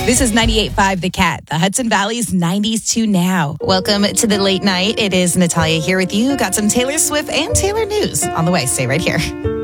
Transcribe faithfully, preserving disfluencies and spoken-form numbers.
This is ninety-eight point five The Cat, the Hudson Valley's nineties to now. Welcome to the late night. It is Natalia here with you. Got some Taylor Swift and Taylor news on the way. Stay right here.